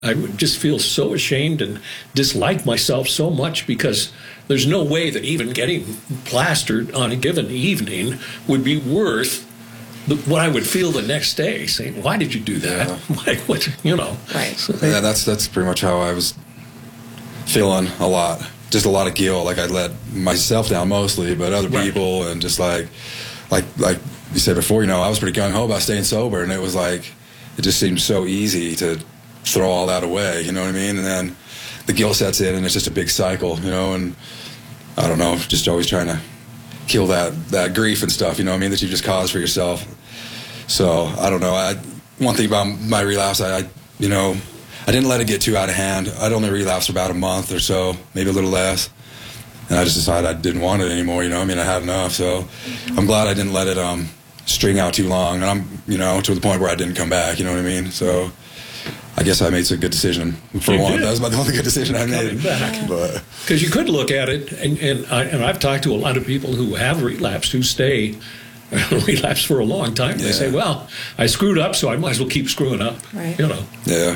I would just feel so ashamed and dislike myself so much because there's no way that even getting plastered on a given evening would be worth what I would feel the next day, saying, "Why did you do that?" Yeah. What, Right. So, yeah, that's pretty much how I was feeling a lot. Just a lot of guilt. Like I let myself down mostly, but other people, and just like you said before, I was pretty gung ho about staying sober, and it was like it just seemed so easy to throw all that away. You know what I mean? And then the guilt sets in, and it's just a big cycle. And I don't know, just always trying to kill that grief and stuff. You know what I mean? That you just caused for yourself. So I don't know. One thing about my relapse, I didn't let it get too out of hand. I'd only relapsed for about a month or so, maybe a little less. And I just decided I didn't want it anymore, I had enough. So I'm glad I didn't let it string out too long. And I'm, to the point where I didn't come back, you know what I mean? So I guess I made a good decision for one. That was about the only good decision I made. Because you could look at it, and I've talked to a lot of people who have relapsed, who stay relapsed for a long time. They say, well, I screwed up, so I might as well keep screwing up, Right. Yeah.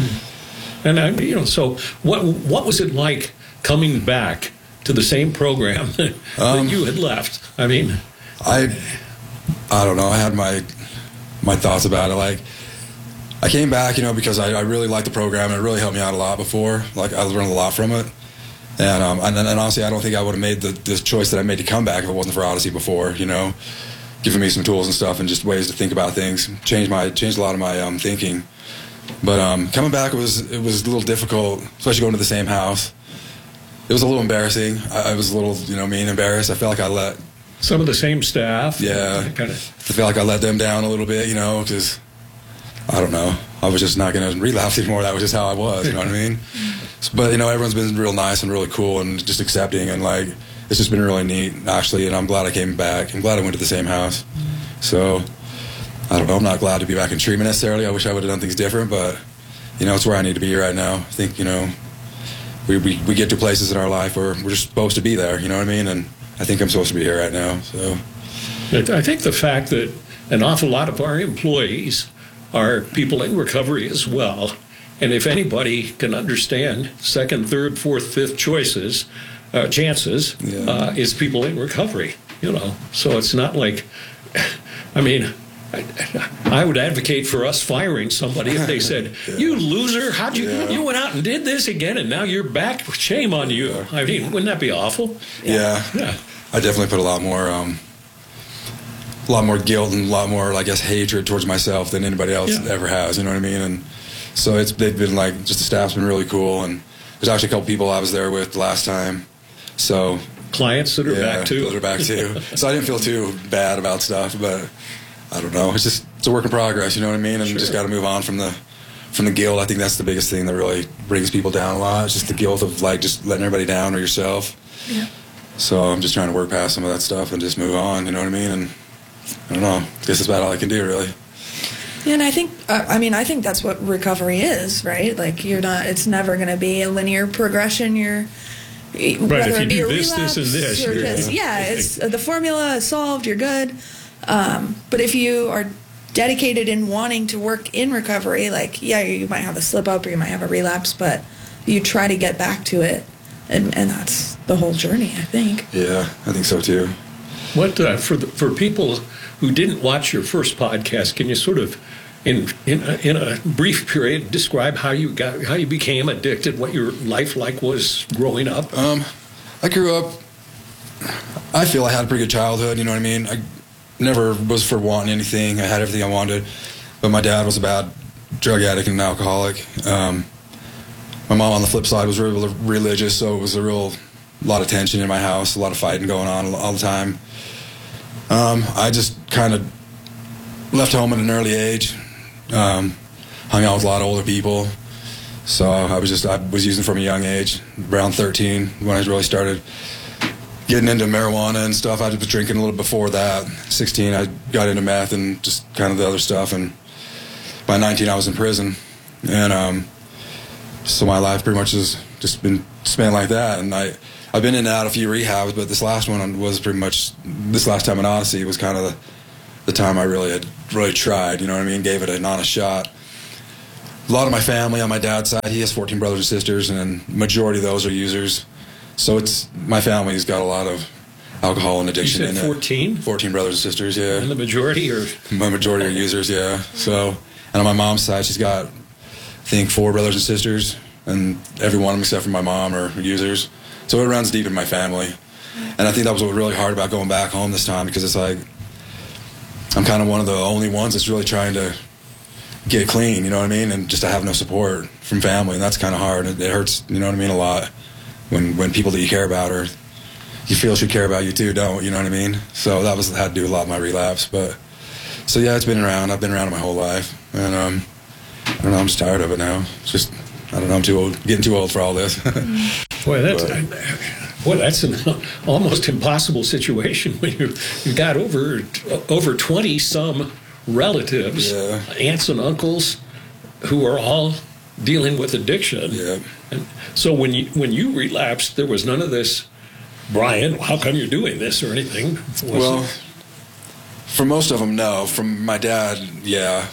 And so what was it like coming back to the same program that you had left? I mean, I don't know. I had my thoughts about it. Like, I came back, because I really liked the program, and it really helped me out a lot before. Like, I learned a lot from it. And honestly, I don't think I would have made the choice that I made to come back if it wasn't for Odyssey before, giving me some tools and stuff and just ways to think about things. Changed a lot of my thinking. But coming back, it was a little difficult, especially going to the same house. It was a little embarrassing. I was a little, embarrassed. I felt like I let some of the same staff. Yeah. I feel like I let them down a little bit, because I don't know. I was just not going to relapse anymore. That was just how I was, you know what I mean? But, everyone's been real nice and really cool and just accepting, and, it's just been really neat, actually, and I'm glad I came back. I'm glad I went to the same house. So, I don't know. I'm not glad to be back in treatment necessarily. I wish I would have done things different, but, it's where I need to be right now. I think, we get to places in our life where we're just supposed to be there, you know what I mean? And I think I'm supposed to be here right now, so. I think the fact that an awful lot of our employees are people in recovery as well. And if anybody can understand second, third, fourth, fifth chances, is people in recovery, So it's not like, I would advocate for us firing somebody if they said, "You loser, how'd you went out and did this again and now you're back? Shame on you." Wouldn't that be awful? Yeah. I definitely put a lot more guilt and a lot more, I guess, hatred towards myself than anybody else ever has, you know what I mean? And so they've been just the staff's been really cool, and there's actually a couple people I was there with the last time. So clients that are back too. Those are back too. So I didn't feel too bad about stuff, but I don't know. It's a work in progress, you know what I mean? And just got to move on from the guilt. I think that's the biggest thing that really brings people down a lot. It's just the guilt of just letting everybody down or yourself. Yeah. So I'm just trying to work past some of that stuff and just move on, you know what I mean? And I don't know. I guess that's about all I can do, really. Yeah, and I think, I think that's what recovery is, right? Like, it's never going to be a linear progression. Whether it be a relapse, and this. It's the formula is solved, you're good. But if you are dedicated in wanting to work in recovery, you might have a slip up or you might have a relapse, but you try to get back to it, and that's the whole journey, I think. Yeah, I think so too. What for people who didn't watch your first podcast, can you sort of, in a brief period, describe how you became addicted, what your life was growing up? I grew up. I feel I had a pretty good childhood. You know what I mean? I never was for wanting anything. I had everything I wanted, but my dad was a bad drug addict and an alcoholic. My mom, on the flip side, was really religious, so it was a lot of tension in my house, a lot of fighting going on all the time. I just kind of left home at an early age, hung out with a lot of older people, so I was using from a young age, around 13 when I really started getting into marijuana and stuff. I was drinking a little before that. 16, I got into meth and just kind of the other stuff, and by 19 I was in prison, and so my life pretty much has just been spent like that. And I've been in and out of a few rehabs, but this last one was pretty much, this last time in Odyssey was kind of the time I really tried, you know what I mean, gave it an honest shot. a lot of my family on my dad's side, he has 14 brothers and sisters, and majority of those are users. So it's my family's got a lot of alcohol and addiction in it. 14? 14 brothers and sisters, yeah. And the majority are? My majority are users, yeah. So, and on my mom's side, she's got, I think, 4 brothers and sisters, and every one of them except for my mom are users. So it runs deep in my family. And I think that was what was really hard about going back home this time, because it's like, I'm kind of one of the only ones that's really trying to get clean, you know what I mean? And just to have no support from family, and that's kind of hard. It hurts, you know what I mean, a lot when people that you care about or you feel should care about you too don't, you know what I mean? So that had to do a lot with my relapse. But so yeah, it's been around. I've been around it my whole life, and I don't know. I'm just tired of it now. It's just, I don't know. I'm too old, getting too old for all this. Boy, that's an almost impossible situation when you got over 20 some relatives, Yeah. aunts and uncles, who are all dealing with addiction. Yeah. And so when you relapsed, there was none of this, Brian, how come you're doing this or anything? Well, for most of them, no. From my dad, yeah.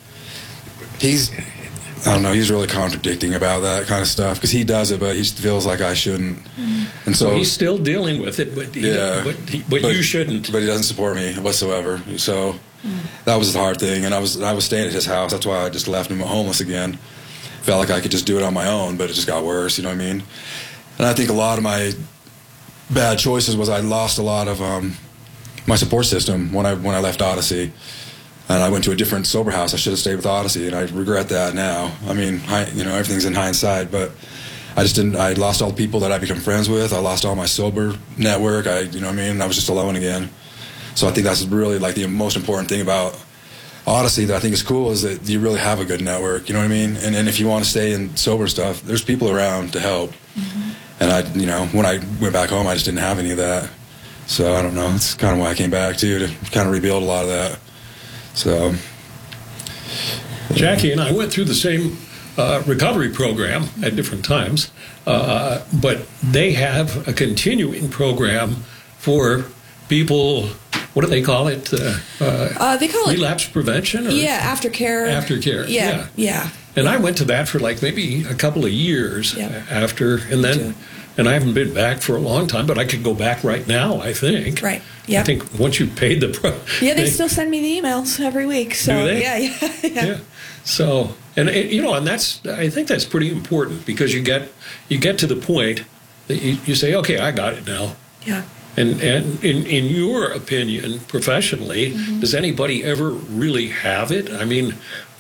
I don't know, he's really contradicting about that kind of stuff, because he does it, but he feels like I shouldn't. And so he's still dealing with it, but you shouldn't. But he doesn't support me whatsoever. So that was the hard thing. And I was staying at his house. That's why I just left him homeless again. Felt like I could just do it on my own, but it just got worse, you know what I mean? And I think a lot of my bad choices was I lost a lot of my support system when I left Odyssey. And I went to a different sober house. I should have stayed with Odyssey, and I regret that now. I mean, everything's in hindsight, but I just didn't. I lost all the people that I become friends with. I lost all my sober network. You know what I mean? I was just alone again. So I think that's really like the most important thing about Odyssey that I think is cool, is that you really have a good network. You know what I mean? And if you want to stay in sober stuff, there's people around to help. And when I went back home, I just didn't have any of that. So I don't know. It's kind of why I came back too, to kind of rebuild a lot of that. So, Jackie and I went through the same recovery program at different times, but they have a continuing program for people. What do they call it? They call it relapse prevention. Or aftercare. Aftercare. Yeah. And I went to that for like maybe a couple of years after, and I haven't been back for a long time, but I could go back right now, I think. Right. Yeah. I think once you paid the they still send me the emails every week. So do they? Yeah. So, and that's, I think that's pretty important, because you get to the point that you say, okay, I got it now. Yeah. And in your opinion, professionally, does anybody ever really have it? I mean,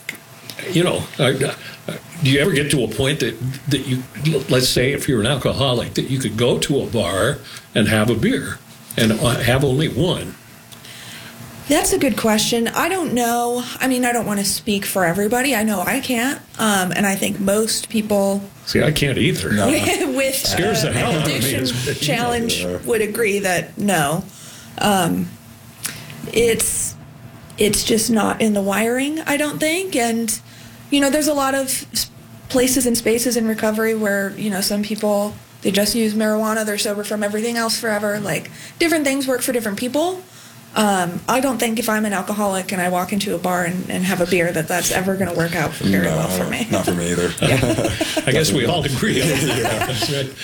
do you ever get to a point that you, let's say if you're an alcoholic, that you could go to a bar and have a beer and have only one? That's a good question. I don't know. I mean, I don't want to speak for everybody. I know I can't. And I think most people... See, I can't either. No. with Scares the hell out of me. addiction challenge would agree that no. It's just not in the wiring, I don't think. And, there's a lot of places and spaces in recovery where, some people, they just use marijuana, they're sober from everything else forever. Like, different things work for different people. I don't think if I'm an alcoholic and I walk into a bar and have a beer that's ever going to work out very well for me. Not for me either. I guess we all agree on that.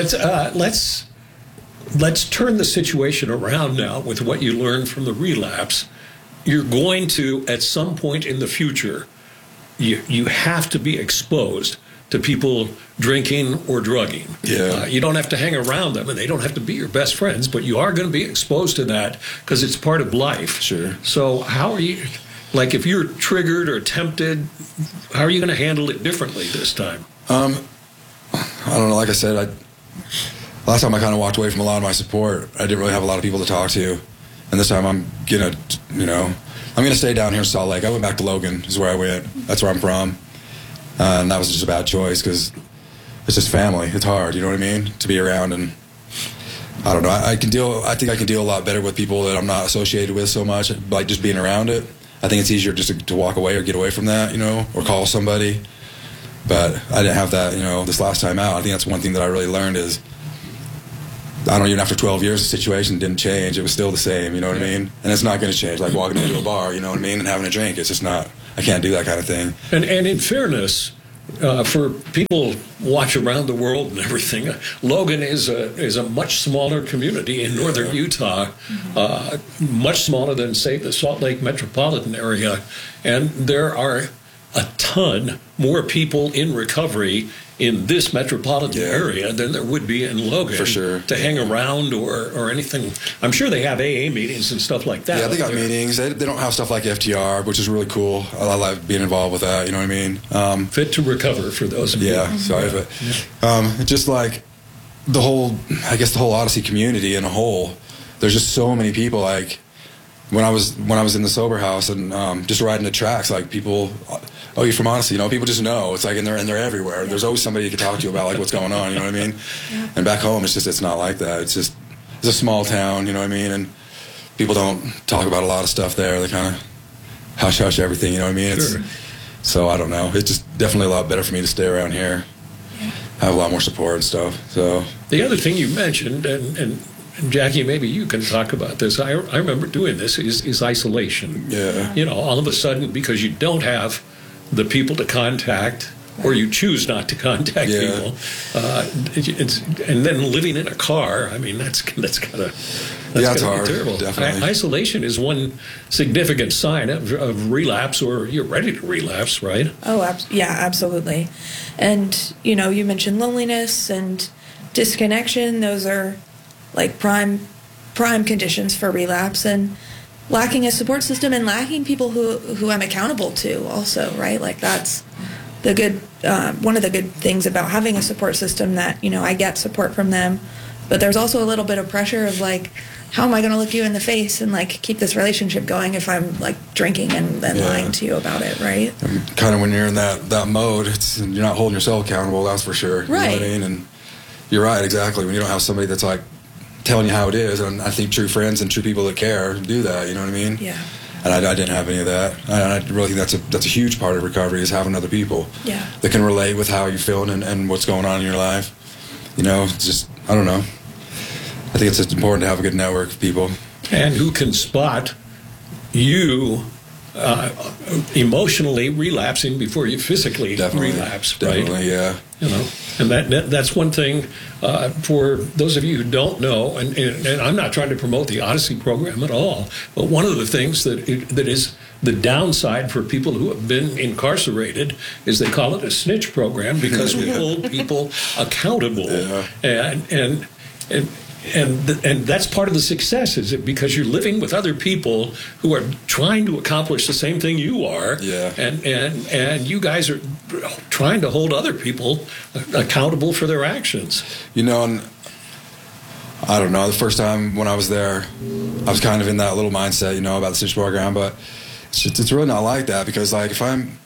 Let's turn the situation around now with what you learned from the relapse. You're going to, at some point in the future, you have to be exposed to people drinking or drugging. Yeah. You don't have to hang around them, and they don't have to be your best friends, but you are going to be exposed to that because it's part of life. Sure. So how are you, like if you're triggered or tempted, how are you going to handle it differently this time? I don't know. Like I said, last time I kind of walked away from a lot of my support. I didn't really have a lot of people to talk to. And this time I'm going to stay down here in Salt Lake. I went back to Logan is where I went. That's where I'm from. And that was just a bad choice because it's just family. It's hard, you know what I mean, to be around. And I don't know. I think I can deal a lot better with people that I'm not associated with so much, like just being around it. I think it's easier just to walk away or get away from that, or call somebody. But I didn't have that, this last time out. I think that's one thing that I really learned is, I don't even after 12 years, the situation didn't change. It was still the same, you know what I mean? And it's not going to change, like walking into a bar, you know what I mean, and having a drink. It's just not I can't do that kind of thing. And in fairness, for people watch around the world and everything, Logan is a much smaller community in northern Utah, much smaller than, say, the Salt Lake metropolitan area. And there are a ton more people in recovery in this metropolitan area than there would be in Logan. For sure. To hang around or anything. I'm sure they have AA meetings and stuff like that. Yeah, they got meetings. They don't have stuff like FTR, which is really cool. I like being involved with that, you know what I mean? Fit to Recover for those of you. Yeah, sorry, but just like the whole Odyssey community in a whole, there's just so many people. Like when I was in the sober house and just riding the tracks, like people, oh, you're from Odyssey, you know, people just know. It's like, and they're everywhere. There's always somebody you can talk to about like what's going on, you know what I mean? Yeah. And back home, it's not like that. It's a small town, you know what I mean? And people don't talk about a lot of stuff there. They kind of hush everything, you know what I mean? Sure. So I don't know. It's just definitely a lot better for me to stay around here. Yeah. Have a lot more support and stuff. So the other thing you mentioned, and Jackie, maybe you can talk about this. I remember doing this is isolation. Yeah. You know, all of a sudden, because you don't have the people to contact, or you choose not to contact people, and then living in a car. I mean, that's it's hard. Terrible. Definitely. Isolation is one significant sign of relapse, or you're ready to relapse, right? Oh, yeah, absolutely. And you know, you mentioned loneliness and disconnection. Those are like prime conditions for relapse, and lacking a support system and lacking people who I'm accountable to also, right? Like that's the good, one of the good things about having a support system, that, you know, I get support from them, but there's also a little bit of pressure of like, how am I going to look you in the face and like keep this relationship going if I'm like drinking and then lying to you about it, right? Kind of when you're in that mode, you're not holding yourself accountable, that's for sure. Right. You know what I mean? And you're right, exactly. When you don't have somebody that's like telling you how it is, and I think true friends and true people that care do that, you know what I mean? Yeah. And I didn't have any of that. And I really think that's a huge part of recovery, is having other people that can relate with how you're feeling and what's going on in your life. You know, it's just, I don't know. I think it's just important to have a good network of people. And who can spot you emotionally relapsing before you physically relapse, right? Definitely, yeah. You know, and that's one thing for those of you who don't know, and I'm not trying to promote the Odyssey program at all, but one of the things that is the downside for people who have been incarcerated is they call it a snitch program, because we hold people accountable, and that's part of the success, is it because you're living with other people who are trying to accomplish the same thing you are, and you guys are trying to hold other people accountable for their actions. You know, and I don't know, the first time when I was there, I was kind of in that little mindset, you know, about the snitch program, but it's really not like that, because like if I'm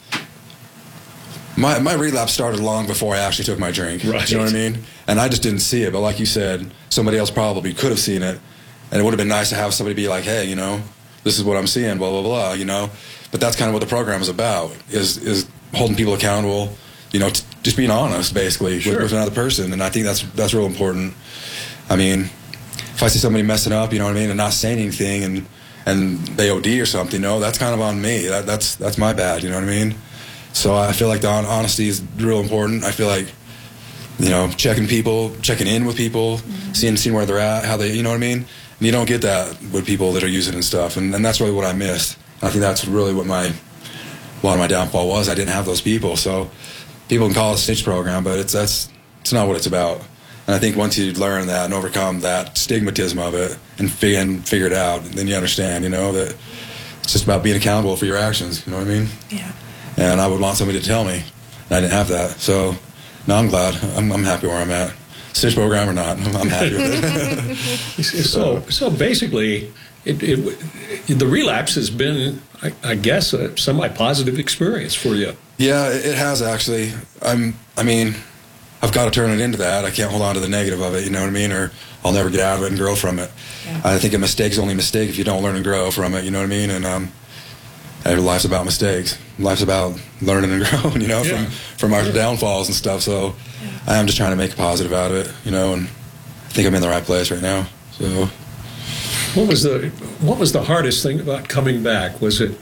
my relapse started long before I actually took my drink. Right. You know what I mean? And I just didn't see it. But like you said, somebody else probably could have seen it. And it would have been nice to have somebody be like, hey, you know, this is what I'm seeing, blah, blah, blah, you know. But that's kind of what the program is about, is holding people accountable, you know, just being honest, basically, with another person. And I think that's real important. I mean, if I see somebody messing up, you know what I mean, and not saying anything, and they OD or something, you know, that's kind of on me. That's my bad, you know what I mean? So I feel like the honesty is real important. I feel like, you know, checking in with people, seeing where they're at, how they, you know what I mean? And you don't get that with people that are using and stuff. And that's really what I missed. And I think that's really what a lot of my downfall was. I didn't have those people. So people can call it a snitch program, but it's not what it's about. And I think once you learn that and overcome that stigmatism of it and figure it out, then you understand, you know, that it's just about being accountable for your actions. You know what I mean? Yeah. And I would want somebody to tell me, and I didn't have that. So, no, I'm glad. I'm happy where I'm at. Snitch program or not, I'm happy with it. So basically, the relapse has been, I guess, a semi-positive experience for you. Yeah, it has actually. I mean, I've got to turn it into that. I can't hold on to the negative of it, you know what I mean? Or I'll never get out of it and grow from it. Yeah. I think a mistake's only a mistake if you don't learn and grow from it, you know what I mean? And life's about mistakes. Life's about learning and growing, you know, from our downfalls and stuff. So I am just trying to make a positive out of it, you know, and I think I'm in the right place right now. So what was the hardest thing about coming back? Was it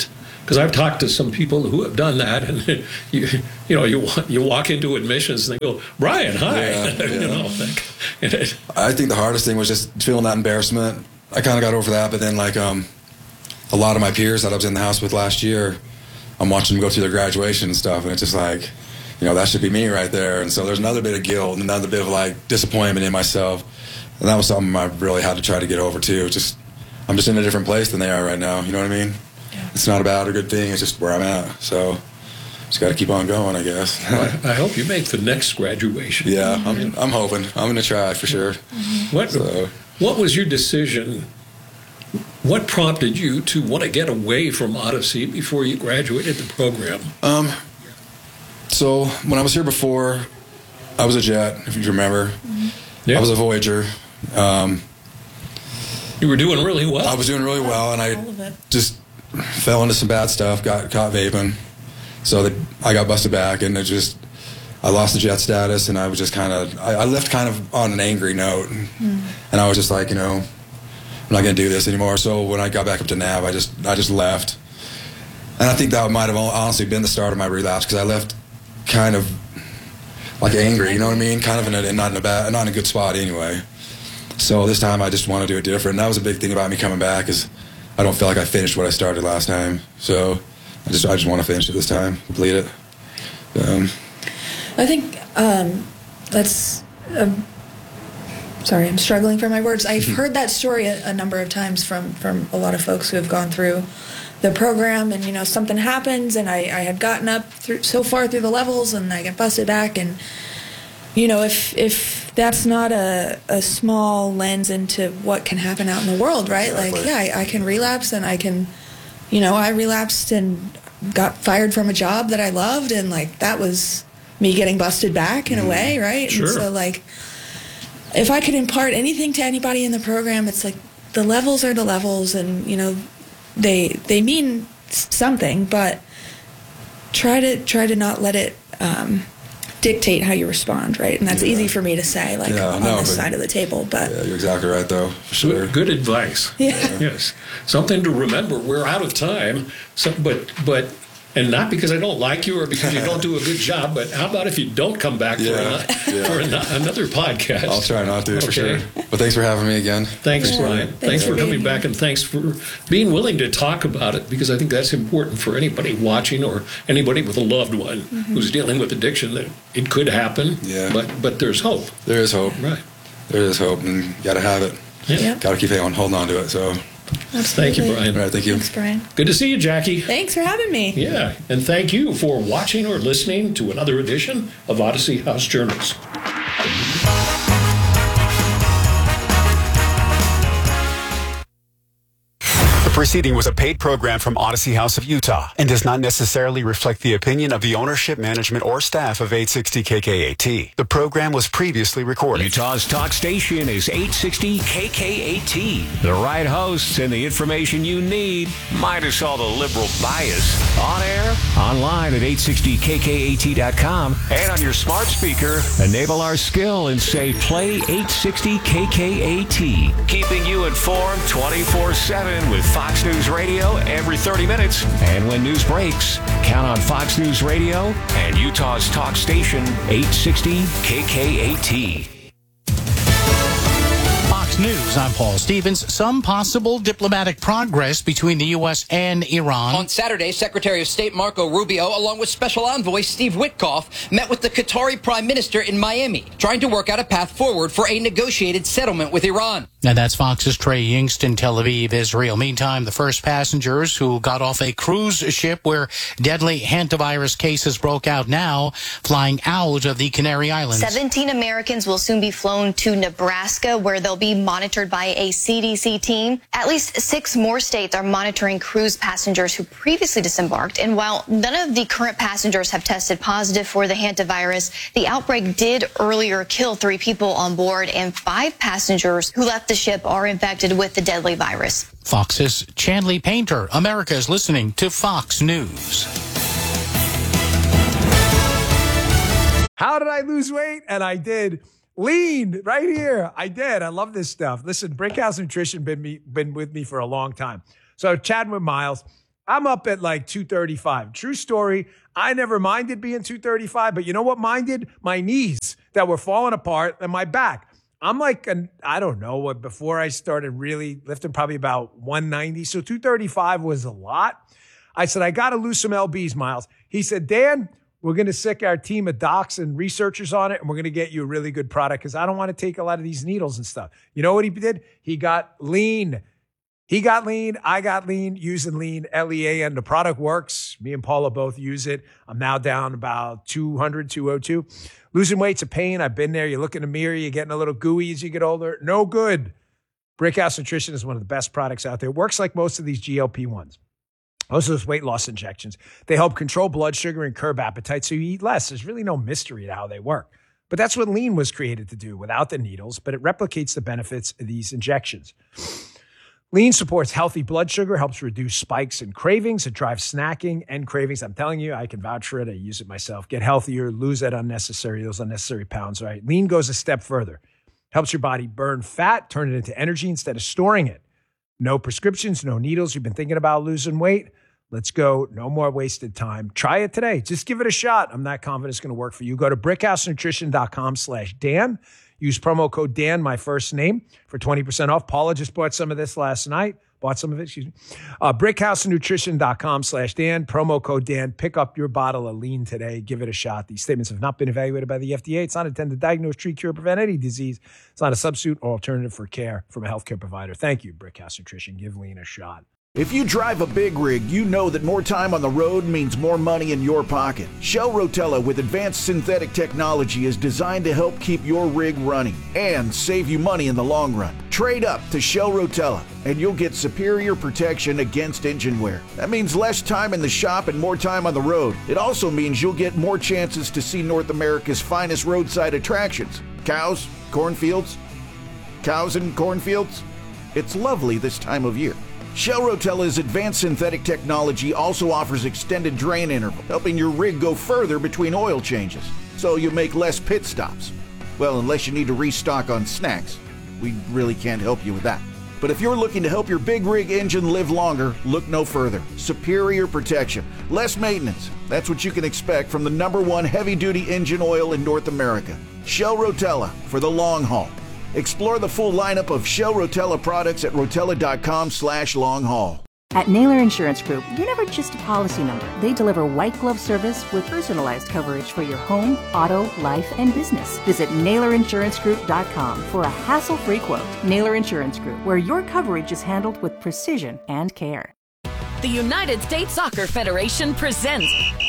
because I've talked to some people who have done that, and you walk into admissions and they go, Brian, hi. Yeah. I think the hardest thing was just feeling that embarrassment. I kind of got over that, but then like a lot of my peers that I was in the house with last year, I'm watching them go through their graduation and stuff, and it's just like, that should be me right there. And so there's another bit of guilt and another bit of like disappointment in myself, and that was something I really had to try to get over too. I'm just in a different place than they are right now. You know what I mean? Yeah. It's not about a good thing. It's just where I'm at. So just got to keep on going, I guess. Well, I hope you make the next graduation. Yeah, I'm hoping. I'm going to try for sure. What was your decision? What prompted you to want to get away from Odyssey before you graduated the program? So when I was here before, I was a Jet, if you remember. Yeah. I was a Voyager. You were doing really well. I was doing really well, and I just fell into some bad stuff, got caught vaping. So I got busted back, and I lost the Jet status, and I was just I left kind of on an angry note. And I was just like, I'm not going to do this anymore. So when I got back up to NAV, I just left. And I think that might have honestly been the start of my relapse, because I left kind of like angry, you know what I mean? Kind of not in a good spot anyway. So this time I just want to do it different. And that was a big thing about me coming back, is I don't feel like I finished what I started last time. So I just want to finish it this time, complete it. I think that's... sorry, I'm struggling for my words. I've heard that story a number of times from a lot of folks who have gone through the program, and something happens, and I had gotten up so far through the levels, and I get busted back, and if that's not a small lens into what can happen out in the world, right? Exactly. Like, yeah, I can relapse, and I can, I relapsed and got fired from a job that I loved, and like that was me getting busted back in a way, right? Sure. And so like, if I could impart anything to anybody in the program, it's like the levels are the levels, and they mean something, but try to not let it dictate how you respond, right? And that's easy for me to say, like on this side of the table, but you're exactly right, though. For sure. Good advice. Yeah. Yes, something to remember. We're out of time, but. And not because I don't like you or because you don't do a good job, but how about if you don't come back for another podcast? I'll try not to, for sure. But thanks for having me again. Thanks, Brian. Thanks for coming back, and thanks for being willing to talk about it, because I think that's important for anybody watching or anybody with a loved one who's dealing with addiction, that it could happen, but there's hope. There is hope. Right. There is hope, and you got to have it. Yeah. Got to keep holding on to it, so... Absolutely. Thank you, Brian. All right, thank you. Thanks, Brian. Good to see you, Jackie. Thanks for having me. Yeah, and thank you for watching or listening to another edition of Odyssey House Journals. The preceding was a paid program from Odyssey House of Utah and does not necessarily reflect the opinion of the ownership, management, or staff of 860 KKAT. The program was previously recorded. Utah's talk station is 860 KKAT. The right hosts and the information you need, minus all the liberal bias. On air, online at 860kkat.com, and on your smart speaker, enable our skill and say play 860 KKAT. Keeping you informed 24/7 with Fox News Radio every 30 minutes. And when news breaks, count on Fox News Radio and Utah's talk station, 860 KKAT. News. I'm Paul Stevens. Some possible diplomatic progress between the U.S. and Iran. On Saturday, Secretary of State Marco Rubio, along with Special Envoy Steve Witkoff, met with the Qatari Prime Minister in Miami, trying to work out a path forward for a negotiated settlement with Iran. And that's Fox's Trey Yingst in Tel Aviv, Israel. Meantime, the first passengers who got off a cruise ship where deadly hantavirus cases broke out now flying out of the Canary Islands. 17 Americans will soon be flown to Nebraska, where they'll be monitored by a CDC team. At least 6 more states are monitoring cruise passengers who previously disembarked. And while none of the current passengers have tested positive for the hantavirus, the outbreak did earlier kill 3 people on board, and 5 passengers who left the ship are infected with the deadly virus. Fox's Chanley Painter. America is listening to Fox News. How did I lose weight? And I did. Lean right here. I did. I love this stuff. Listen, Brickhouse Nutrition been with me for a long time. So chatting with Miles, I'm up at like 235. True story. I never minded being 235, but you know what minded? My knees that were falling apart and my back. I'm like, I don't know what, before I started really lifting, probably about 190. So 235 was a lot. I said, I got to lose some LBs, Miles. He said, Dan, we're going to sick our team of docs and researchers on it, and we're going to get you a really good product because I don't want to take a lot of these needles and stuff. You know what he did? He got lean. He got lean. I got lean, using lean, Lean. The product works. Me and Paula both use it. I'm now down about 200, 202. Losing weight's a pain. I've been there. You look in the mirror, you're getting a little gooey as you get older. No good. Brickhouse Nutrition is one of the best products out there. It works like most of these GLP-1s. Most of those weight loss injections. They help control blood sugar and curb appetite so you eat less. There's really no mystery to how they work. But that's what lean was created to do without the needles, but it replicates the benefits of these injections. Lean supports healthy blood sugar, helps reduce spikes and cravings. It drives snacking and cravings. I'm telling you, I can vouch for it. I use it myself. Get healthier, lose those unnecessary pounds, right? Lean goes a step further. Helps your body burn fat, turn it into energy instead of storing it. No prescriptions, no needles. You've been thinking about losing weight? Let's go. No more wasted time. Try it today. Just give it a shot. I'm not confident it's going to work for you. Go to brickhousenutrition.com/Dan. Use promo code Dan, my first name, for 20% off. Paula just bought some of this last night. Brickhousenutrition.com/Dan. Promo code Dan. Pick up your bottle of lean today. Give it a shot. These statements have not been evaluated by the FDA. It's not intended to diagnose, treat, cure, prevent any disease. It's not a substitute or alternative for care from a healthcare provider. Thank you, Brickhouse Nutrition. Give lean a shot. If you drive a big rig, you know that more time on the road means more money in your pocket. Shell Rotella with advanced synthetic technology is designed to help keep your rig running and save you money in the long run. Trade up to Shell Rotella and you'll get superior protection against engine wear. That means less time in the shop and more time on the road. It also means you'll get more chances to see North America's finest roadside attractions. Cows, cornfields, cows and cornfields. It's lovely this time of year. Shell Rotella's advanced synthetic technology also offers extended drain interval, helping your rig go further between oil changes, so you make less pit stops. Well, unless you need to restock on snacks. We really can't help you with that. But if you're looking to help your big rig engine live longer, look no further. Superior protection, less maintenance. That's what you can expect from the #1 heavy-duty engine oil in North America. Shell Rotella for the long haul. Explore the full lineup of Shell Rotella products at rotella.com/long-haul. At Naylor Insurance Group, you're never just a policy number. They deliver white glove service with personalized coverage for your home, auto, life, and business. Visit NaylorInsuranceGroup.com for a hassle-free quote. Naylor Insurance Group, where your coverage is handled with precision and care. The United States Soccer Federation presents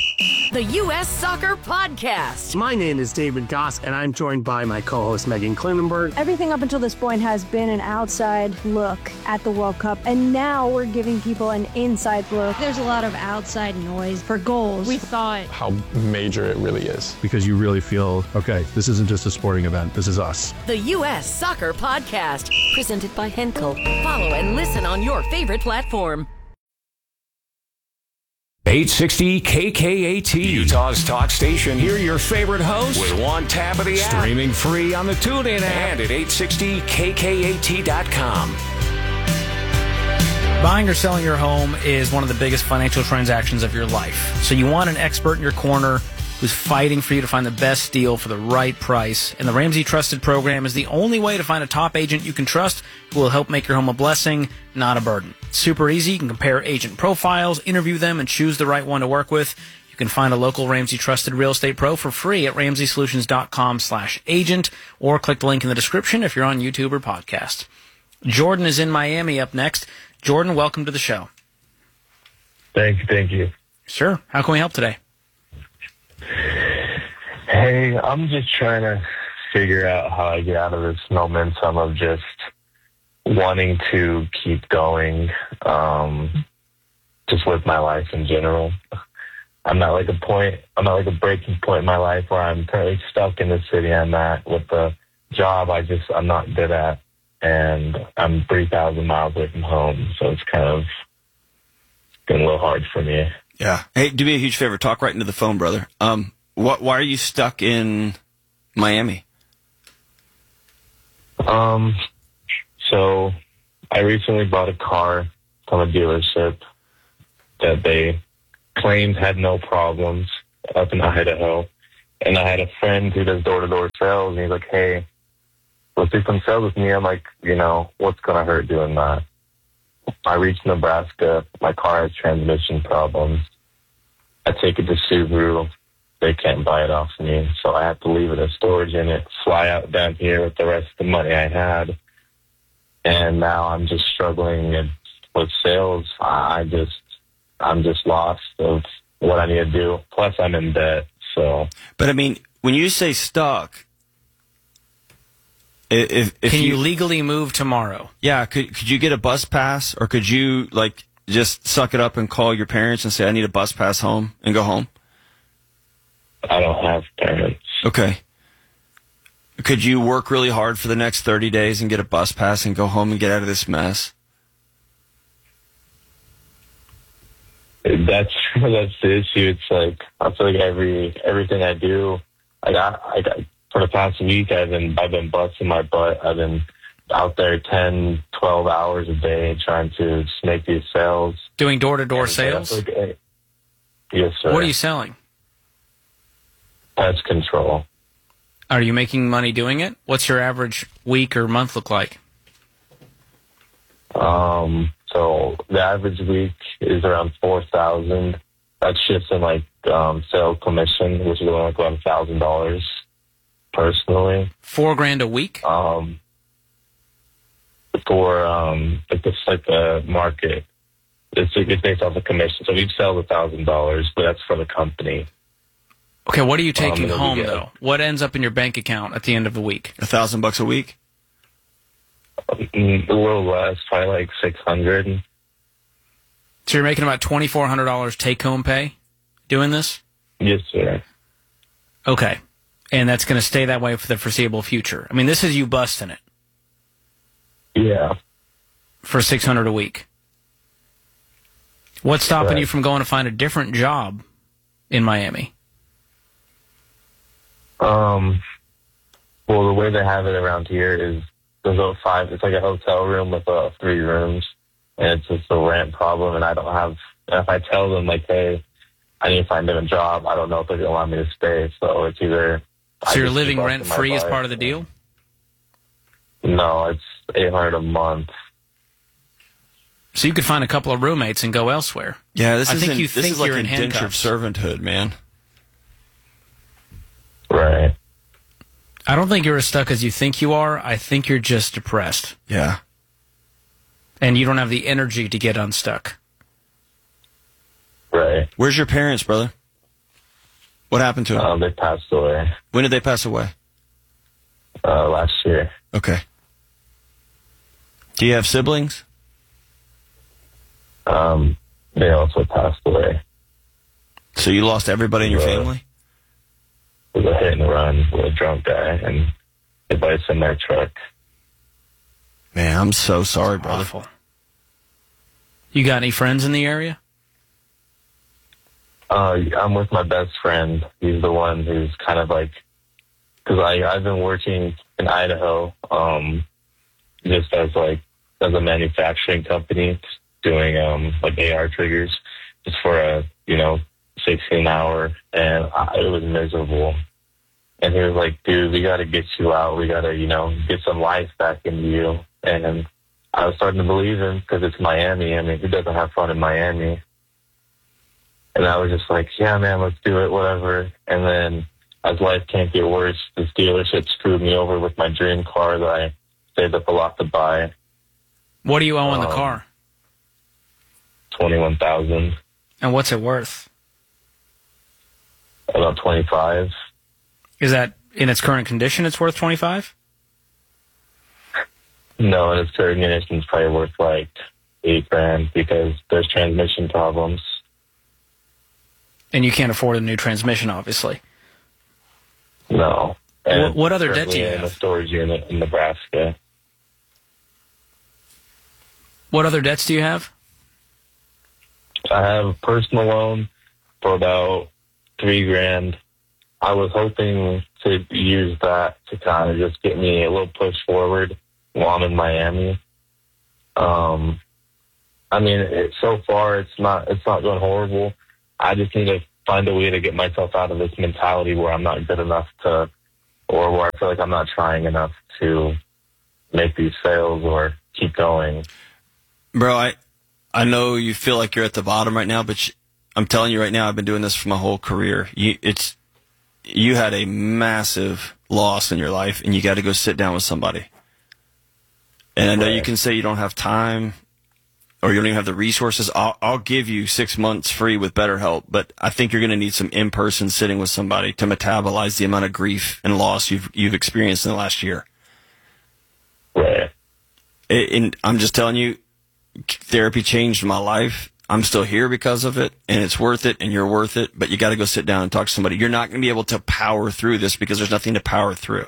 the U.S. Soccer Podcast. My name is David Goss, and I'm joined by my co-host Megan Klinenberg. Everything up until this point has been an outside look at the World Cup, and now we're giving people an inside look. There's a lot of outside noise for goals. We thought how major it really is. Because you really feel, okay, this isn't just a sporting event, this is us. The U.S. Soccer Podcast, presented by Henkel. Follow and listen on your favorite platform. 860 KKAT, Utah's talk station. Hear your favorite host with one tap of the app. Streaming free on the TuneIn app and at 860KKAT.com. Buying or selling your home is one of the biggest financial transactions of your life. So you want an expert in your corner who's fighting for you to find the best deal for the right price. And the Ramsey Trusted program is the only way to find a top agent you can trust who will help make your home a blessing, not a burden. It's super easy. You can compare agent profiles, interview them, and choose the right one to work with. You can find a local Ramsey Trusted real estate pro for free at RamseySolutions.com/agent or click the link in the description if you're on YouTube or podcast. Jordan is in Miami up next. Jordan, welcome to the show. Thank you. Sure. How can we help today? Hey, I'm just trying to figure out how I get out of this momentum of just wanting to keep going, just with my life in general. I'm at like a breaking point in my life where I'm currently stuck in the city I'm at with the job I'm not good at, and I'm 3,000 miles away from home, so it's kind of been a little hard for me. Yeah. Hey, do me a huge favor. Talk right into the phone, brother. Why are you stuck in Miami? So I recently bought a car from a dealership, that they claimed had no problems up in Idaho. And I had a friend who does door-to-door sales, and he's like, hey, let's do some sales with me. I'm like, what's going to hurt doing that? I reached Nebraska. My car has transmission problems. I take it to Subaru. They can't buy it off me, so I have to leave it as storage unit, fly out down here with the rest of the money I had. And now I'm just struggling with sales. I'm just lost of what I need to do. Plus, I'm in debt. So, but I mean, when you say stuck, if can you legally move tomorrow? Yeah, could you get a bus pass, or could you just suck it up and call your parents and say, I need a bus pass home, and go home? I don't have parents. Okay. Could you work really hard for the next 30 days and get a bus pass and go home and get out of this mess? That's the issue. It's like, I feel like everything I do, I got for the past week, I've been busting my butt. I've been out there 10, 12 hours a day trying to just make these sales. Doing door-to-door sales? Yes, sir. What are you selling? Pest control. Are you making money doing it? What's your average week or month look like? So the average week is around 4,000. That's just in sales commission, which is only like $1,000 personally. $4,000 a week? For it's like the market. It's based off the commission. So each sell $1,000, but that's for the company. Okay, what are you taking home though? What ends up in your bank account at the end of the week? $1,000 a week? A little less, probably like $600. So you're making about $2,400 take-home pay doing this? Yes, sir. Okay, and that's going to stay that way for the foreseeable future. I mean, this is you busting it. Yeah. For $600 a week. What's stopping you from going to find a different job in Miami? Well, the way they have it around here is there's it's like a hotel room with 3 rooms, and it's just a rent problem, and I don't have, if I tell them, like, hey, I need to find a job, I don't know if they're going to allow me to stay, so it's either... So you're living rent-free as part of the deal? No, it's $800 a month. So you could find a couple of roommates and go elsewhere. Yeah, this is you're like in indentured servanthood, man. Right. I don't think you're as stuck as you think you are. I think you're just depressed. Yeah. And you don't have the energy to get unstuck. Right. Where's your parents, brother? What happened to them? They passed away. When did they pass away? Last year. Okay. Do you have siblings? They also passed away. So you lost everybody in your family? It was a hit and run with a drunk guy and a bikes in their truck. Man, I'm so sorry, brother. Awful. You got any friends in the area? I'm with my best friend. He's the one who's kind of like, because I've been working in Idaho, just as a manufacturing company, doing like AR triggers, just for a 16 hour, and it was miserable. And he was like, dude, we got to get you out. We got to, get some life back into you. And I was starting to believe him because it's Miami. I mean, who doesn't have fun in Miami? And I was just like, yeah, man, let's do it, whatever. And then as life can't get worse, this dealership screwed me over with my dream car that I saved up a lot to buy. What do you owe on the car? $21,000. And what's it worth? About 25. Is that in its current condition? It's worth 25? No, in its current condition, it's probably worth like $8,000 because there's transmission problems. And you can't afford a new transmission, obviously. No. And what other debt do you have? In a storage unit in Nebraska. What other debts do you have? I have a personal loan for about $3,000. I was hoping to use that to kind of just get me a little push forward while I'm in Miami. I mean, so far it's not going horrible. I just need to find a way to get myself out of this mentality where I'm not good enough to, or where I feel like I'm not trying enough to make these sales or keep going. Bro, I know you feel like you're at the bottom right now, but I'm telling you right now, I've been doing this for my whole career. You had a massive loss in your life, and you got to go sit down with somebody. And I know you can say you don't have time or you don't even have the resources. I'll give you 6 months free with BetterHelp, but I think you're going to need some in-person sitting with somebody to metabolize the amount of grief and loss you've experienced in the last year. Right. And I'm just telling you, therapy changed my life. I'm still here because of it, and it's worth it, and you're worth it, but you got to go sit down and talk to somebody. You're not going to be able to power through this because there's nothing to power through.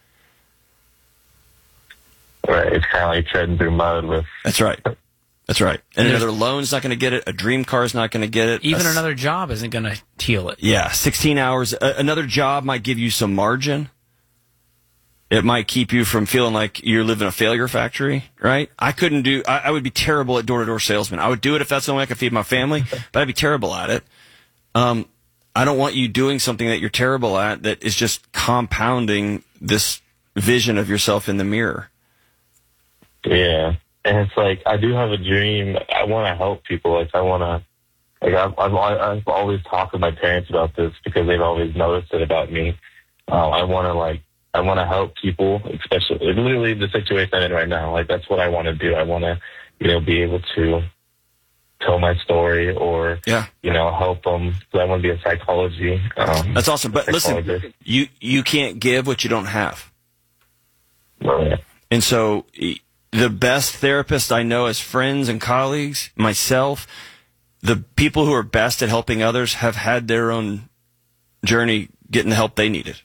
Right. It's kind of like treading through mud with... That's right. That's right. And another loan's not going to get it. A dream car's not going to get it. Even another job isn't going to heal it. Yeah, 16 hours. Another job might give you some margin. It might keep you from feeling like you're living a failure factory, right? I would be terrible at door-to-door salesman. I would do it if that's the only way I could feed my family, but I'd be terrible at it. I don't want you doing something that you're terrible at that is just compounding this vision of yourself in the mirror. Yeah. And it's like, I do have a dream. I want to help people. Like, I want to, like, I've always talked with my parents about this because they've always noticed it about me. I want to help people, especially literally the situation I'm in right now. Like, that's what I want to do. I want to, be able to tell my story or, help them. So I want to be a psychology. That's awesome. But listen, you can't give what you don't have. Right. And so the best therapists I know as friends and colleagues, myself, the people who are best at helping others have had their own journey getting the help they needed.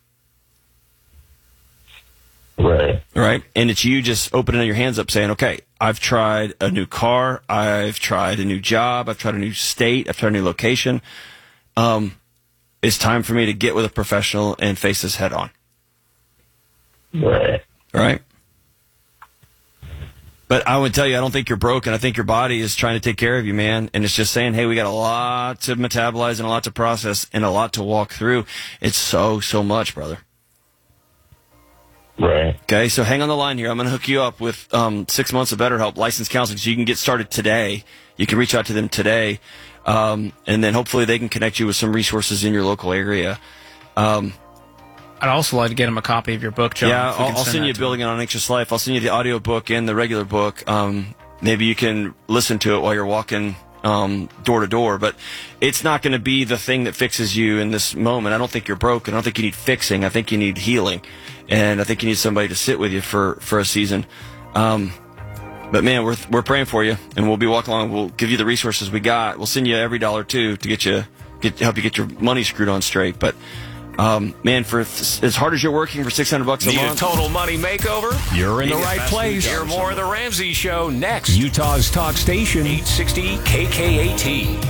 Right. Right. And it's you just opening your hands up saying, okay, I've tried a new car. I've tried a new job. I've tried a new state. I've tried a new location. It's time for me to get with a professional and face this head on. Right. Right. But I would tell you, I don't think you're broken. I think your body is trying to take care of you, man. And it's just saying, hey, we got a lot to metabolize and a lot to process and a lot to walk through. It's so much, brother. Right. Okay, so hang on the line here. I'm going to hook you up with 6 months of BetterHelp licensed counseling so you can get started today. You can reach out to them today. And then hopefully they can connect you with some resources in your local area. I'd also like to get him a copy of your book, John. Yeah, I'll send you Building an Unanxious Life. I'll send you the audio book and the regular book. Maybe you can listen to it while you're walking door to door. But it's not going to be the thing that fixes you in this moment. I don't think you're broken. I don't think you need fixing. I think you need healing. And I think you need somebody to sit with you for a season. But man, we're praying for you, and we'll be walking along. We'll give you the resources we got. We'll send you every $1 too to help you get your money screwed on straight. But man, for as hard as you're working for $600 a month. Need a total money makeover? You're in the right place. Hear more of The Ramsey Show next. Utah's talk station, 860 KKAT.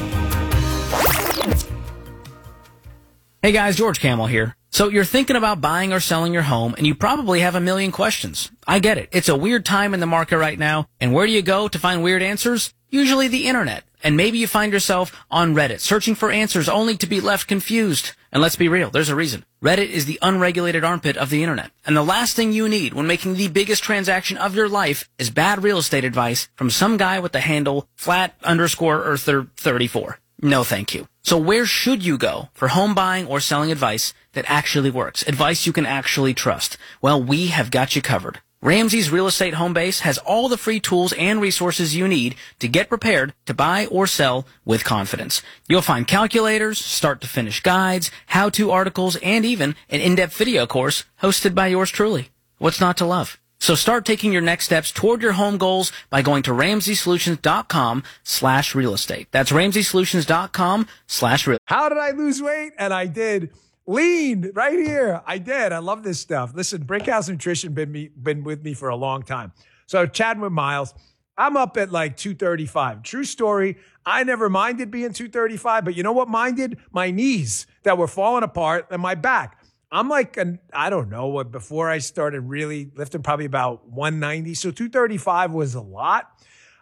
Hey guys, George Camel here. So you're thinking about buying or selling your home, and you probably have a million questions. I get it. It's a weird time in the market right now, and where do you go to find weird answers? Usually the internet. And maybe you find yourself on Reddit, searching for answers only to be left confused. And let's be real, there's a reason. Reddit is the unregulated armpit of the internet. And the last thing you need when making the biggest transaction of your life is bad real estate advice from some guy with the handle flat_earther34. No thank you. So where should you go for home buying or selling advice that actually works? Advice you can actually trust? Well, we have got you covered. Ramsey's Real Estate Home Base has all the free tools and resources you need to get prepared to buy or sell with confidence. You'll find calculators, start-to-finish guides, how-to articles, and even an in-depth video course hosted by yours truly. What's not to love? So start taking your next steps toward your home goals by going to RamseySolutions.com/real estate. That's RamseySolutions.com/real. How did I lose weight? And I did. Lean right here. I did. I love this stuff. Listen, Brinkhouse Nutrition been with me for a long time. So chatting with Miles, I'm up at like 235. True story. I never minded being 235, but you know what minded? My knees that were falling apart and my back. I'm like, I don't know what, before I started really lifting, probably about 190. So 235 was a lot.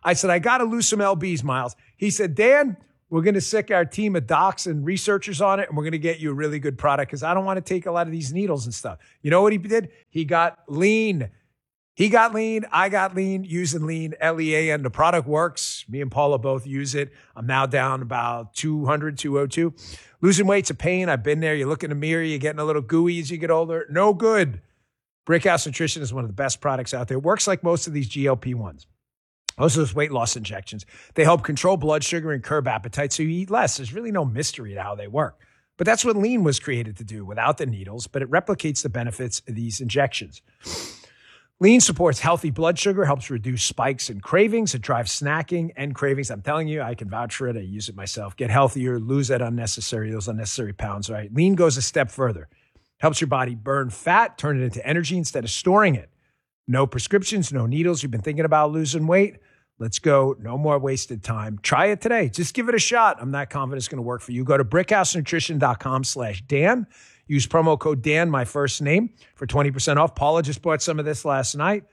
I said, I got to lose some LBs, Miles. He said, Dan, we're going to sick our team of docs and researchers on it, and we're going to get you a really good product because I don't want to take a lot of these needles and stuff. You know what he did? He got lean. He got lean. I got lean using lean, LEAN. The product works. Me and Paula both use it. I'm now down about 200, 202. Losing weight's a pain. I've been there. You look in the mirror. You're getting a little gooey as you get older. No good. Brickhouse Nutrition is one of the best products out there. It works like most of these GLP-1s. Most of those weight loss injections. They help control blood sugar and curb appetite so you eat less. There's really no mystery to how they work. But that's what lean was created to do without the needles, but it replicates the benefits of these injections. Lean supports healthy blood sugar, helps reduce spikes and cravings. It drives snacking and cravings. I'm telling you, I can vouch for it. I use it myself. Get healthier, lose those unnecessary pounds, right? Lean goes a step further. Helps your body burn fat, turn it into energy instead of storing it. No prescriptions, no needles. You've been thinking about losing weight? Let's go. No more wasted time. Try it today. Just give it a shot. I'm not confident it's going to work for you. Go to brickhousenutrition.com/Dan. Use promo code Dan, my first name, for 20% off. Paula just bought some of this last night.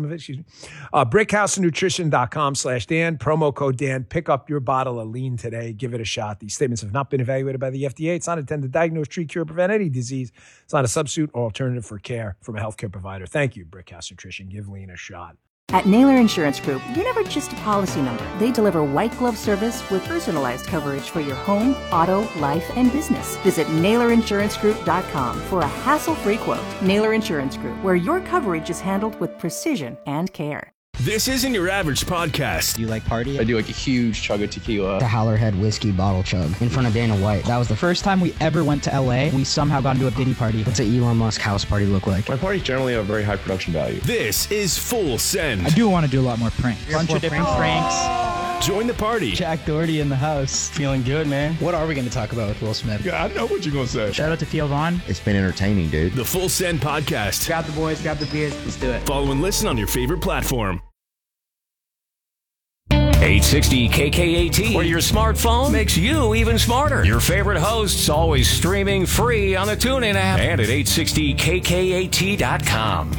brickhousenutrition.com/Dan. Promo code Dan. Pick up your bottle of lean today. Give it a shot. These statements have not been evaluated by the FDA. It's not intended to diagnose, treat, cure, prevent any disease. It's not a substitute or alternative for care from a healthcare provider. Thank you, Brickhouse Nutrition. Give lean a shot. At Naylor Insurance Group, you're never just a policy number. They deliver white glove service with personalized coverage for your home, auto, life, and business. Visit NaylorInsuranceGroup.com for a hassle-free quote. Naylor Insurance Group, where your coverage is handled with precision and care. This isn't your average podcast. Do you like party? I do like a huge chug of tequila. The Howlerhead whiskey bottle chug in front of Dana White. That was the first time we ever went to LA. We somehow got into a Diddy party. What's an Elon Musk house party look like? My parties generally have very high production value. This is Full Send. I do want to do a lot more pranks. A bunch of different pranks. Join the party. Jack Doherty in the house. Feeling good, man. What are we going to talk about with Will Smith? Yeah, I know what you're going to say. Shout out to Theo Vaughn. It's been entertaining, dude. The Full Send podcast. Grab the boys, grab the beers. Let's do it. Follow and listen on your favorite platform. 860 KKAT, where your smartphone makes you even smarter. Your favorite hosts always streaming free on the TuneIn app and at 860KKAT.com.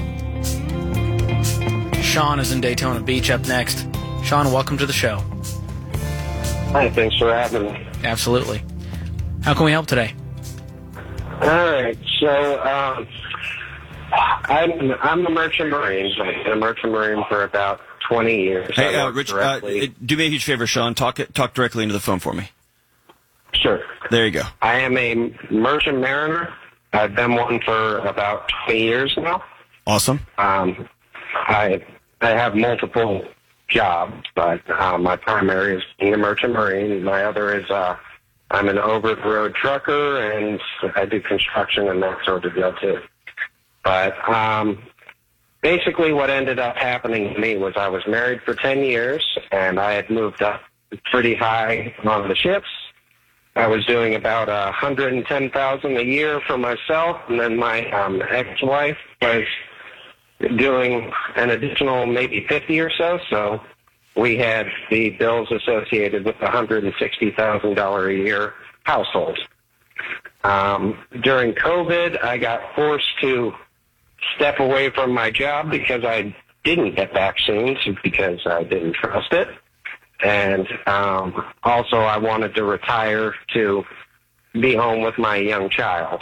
Sean is in Daytona Beach up next. Sean, welcome to the show. Hi, thanks for having me. Absolutely. How can we help today? All right, so I'm a merchant marine. I've been a merchant marine for about 20 years. Hey, Rich, do me a huge favor, Sean. Talk directly into the phone for me. Sure. There you go. I am a merchant mariner. I've been one for about 20 years now. Awesome. I have multiple jobs, but my primary is being a merchant marine. My other is I'm an over-the-road trucker, and I do construction and that sort of deal, too. But basically what ended up happening to me was I was married for 10 years, and I had moved up pretty high on the ships. I was doing about $110,000 a year for myself, and then my ex-wife was doing an additional maybe 50 or so. So we had the bills associated with the $160,000 a year household. During COVID, I got forced to step away from my job because I didn't get vaccines because I didn't trust it. And also I wanted to retire to be home with my young child.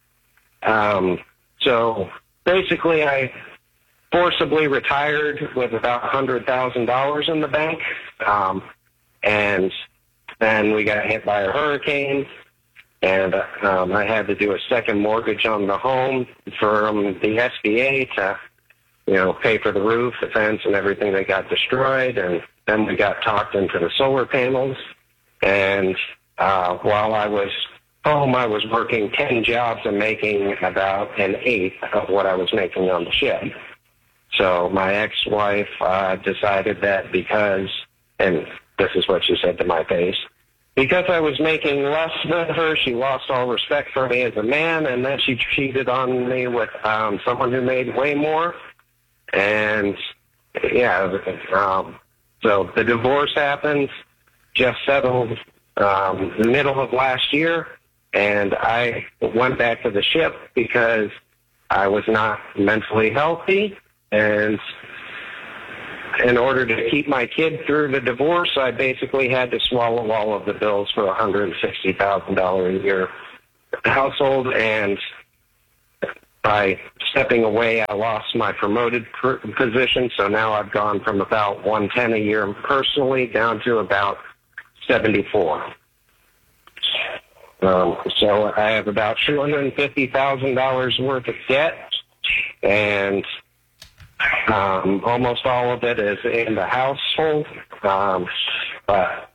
So basically I forcibly retired with about $100,000 in the bank. And then we got hit by a hurricane. And I had to do a second mortgage on the home from the SBA to, pay for the roof, the fence, and everything that got destroyed. And then we got talked into the solar panels. And while I was home, I was working 10 jobs and making about an eighth of what I was making on the ship. So my ex-wife decided that because, and this is what she said to my face, because I was making less than her, she lost all respect for me as a man, and then she cheated on me with someone who made way more. And, so the divorce happened, just settled the middle of last year, and I went back to the ship because I was not mentally healthy, and in order to keep my kid through the divorce, I basically had to swallow all of the bills for $160,000 a year household, and by stepping away, I lost my promoted position, so now I've gone from about $110 a year personally down to about $74. So I have about $250,000 worth of debt, and almost all of it is in the household. But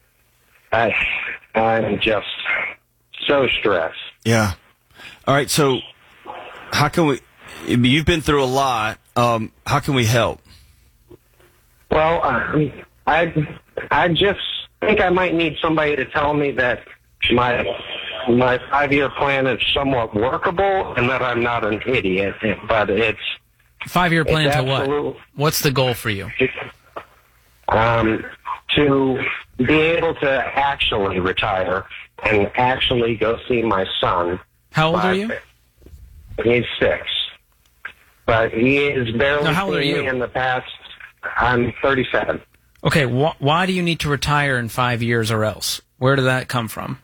I'm just so stressed. Yeah. All right. So how can we? You've been through a lot. How can we help? Well, I just think I might need somebody to tell me that my 5-year plan is somewhat workable and that I'm not an idiot. But it's 5-year plan to absolute, what? What's the goal for you? To be able to actually retire and actually go see my son. How old are you? He's 6. But he is barely now, how old are seen you? me in the past. I'm 37. Okay, why do you need to retire in 5 years or else? Where did that come from?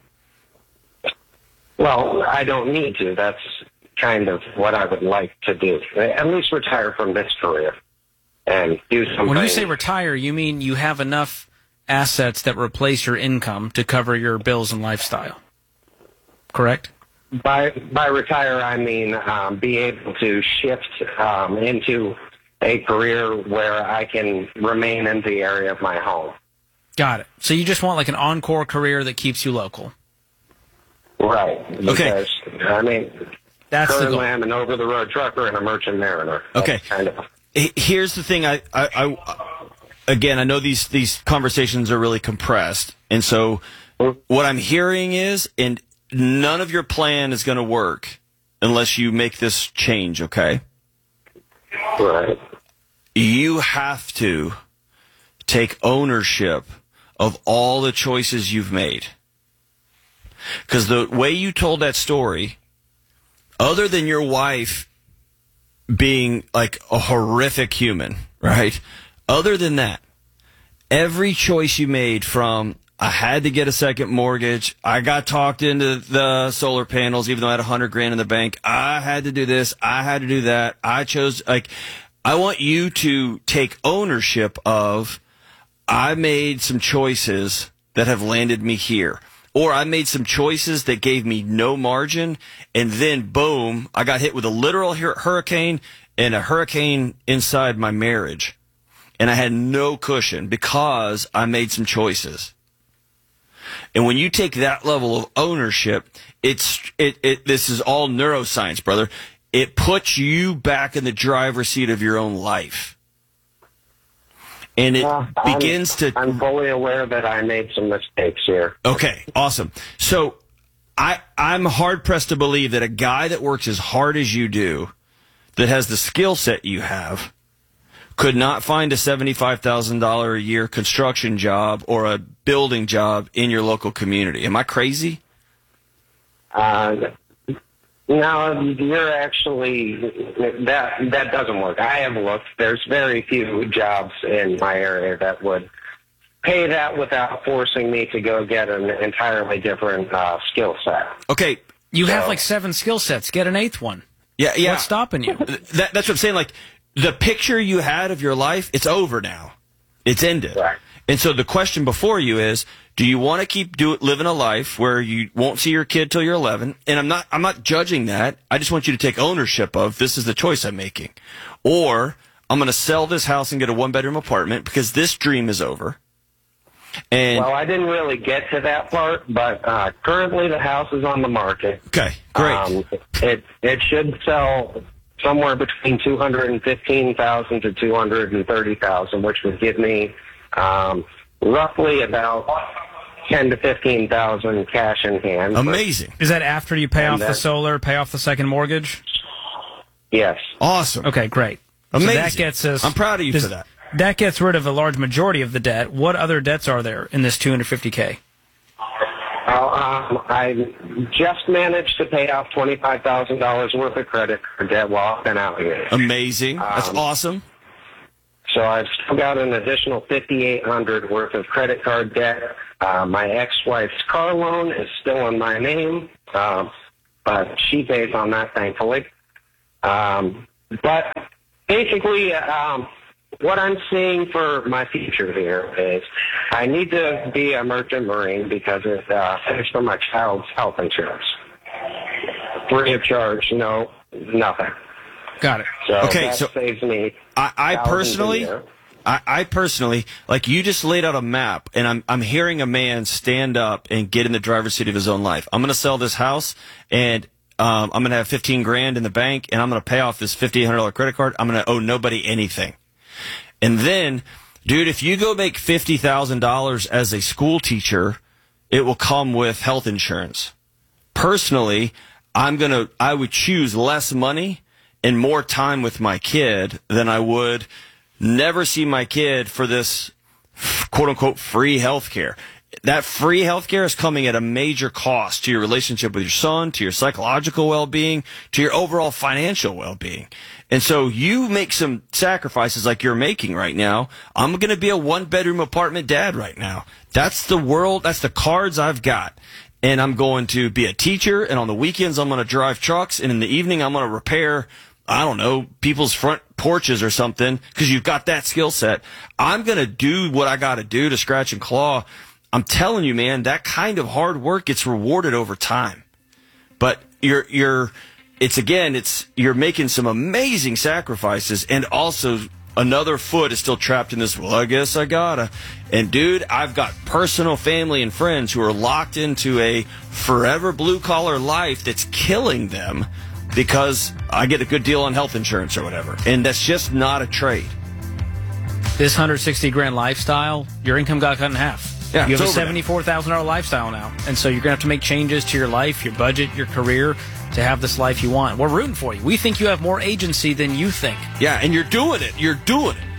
Well, I don't need to. That's kind of what I would like to do. At least retire from this career and do something. When you say retire, you mean you have enough assets that replace your income to cover your bills and lifestyle, correct? By retire, I mean be able to shift into a career where I can remain in the area of my home. Got it. So you just want like an encore career that keeps you local. Right. Because, I mean, that's the goal. currently I'm an over-the-road trucker and a merchant mariner. Okay. Kind of. Here's the thing. Again, I know these conversations are really compressed, and so what I'm hearing is, and none of your plan is going to work unless you make this change. Okay. Right. You have to take ownership of all the choices you've made. Because the way you told that story, other than your wife being like a horrific human, right? Other than that, every choice you made, from I had to get a second mortgage, I got talked into the solar panels even though I had $100,000 in the bank, I had to do this, I had to do that, I chose, like, I want you to take ownership of, I made some choices that have landed me here. Or I made some choices that gave me no margin, and then, boom, I got hit with a literal hurricane and a hurricane inside my marriage. And I had no cushion because I made some choices. And when you take that level of ownership, this is all neuroscience, brother. It puts you back in the driver's seat of your own life. And it begins to... I'm fully aware that I made some mistakes here. Okay, awesome. So I'm hard-pressed to believe that a guy that works as hard as you do, that has the skill set you have, could not find a $75,000 a year construction job or a building job in your local community. Am I crazy? No, you're actually, that doesn't work. I have looked. There's very few jobs in my area that would pay that without forcing me to go get an entirely different skill set. Okay. You have like 7 skill sets. Get an 8th one. Yeah. What's stopping you? That's what I'm saying. Like, the picture you had of your life, it's over now. It's ended. Right. And so the question before you is, do you want to keep living a life where you won't see your kid till you're 11? And I'm not judging that. I just want you to take ownership of, this is the choice I'm making. Or I'm going to sell this house and get a 1-bedroom apartment because this dream is over. And well, I didn't really get to that part, but currently the house is on the market. Okay, great. It should sell somewhere between $215,000 to $230,000, which would give me roughly about $10,000 to $15,000 cash in hand. Amazing. Is that after you pay off the solar, pay off the second mortgage? Yes. Awesome. Okay, great. Amazing. So that gets us. I'm proud of you for that. That gets rid of a large majority of the debt. What other debts are there in this $250K? I just managed to pay off $25,000 worth of credit card debt while I've been out here. Amazing. That's awesome. So I've still got an additional $5,800 worth of credit card debt. My ex-wife's car loan is still in my name, but she pays on that, thankfully. But basically, what I'm seeing for my future here is I need to be a merchant marine because it pays for my child's health insurance. Free of charge, nothing. Got it. So Okay, that so saves me I personally, a year. I personally, like you just laid out a map, and I'm hearing a man stand up and get in the driver's seat of his own life. I'm going to sell this house, and I'm going to have $15,000 in the bank, and I'm going to pay off this $1,500 credit card. I'm going to owe nobody anything. And then, dude, if you go make $50,000 as a school teacher, it will come with health insurance. Personally, I would choose less money and more time with my kid than I would never see my kid for this quote unquote free health care. That free health care is coming at a major cost to your relationship with your son, to your psychological well-being, to your overall financial well-being. And so you make some sacrifices like you're making right now. I'm going to be a one-bedroom apartment dad right now. That's the world. That's the cards I've got. And I'm going to be a teacher, and on the weekends I'm going to drive trucks, and in the evening I'm going to repair, I don't know, people's front porches or something, because you've got that skill set. I'm going to do what I got to do to scratch and claw. I'm telling you, man, that kind of hard work gets rewarded over time. But you're making some amazing sacrifices, and also another foot is still trapped in this, well, I guess I gotta. And dude, I've got personal family and friends who are locked into a forever blue-collar life that's killing them because I get a good deal on health insurance or whatever. And that's just not a trade. This $160,000 lifestyle, your income got cut in half. Yeah, you have a $74,000 lifestyle now. And so you're going to have to make changes to your life, your budget, your career to have this life you want. We're rooting for you. We think you have more agency than you think. Yeah, and you're doing it. You're doing it.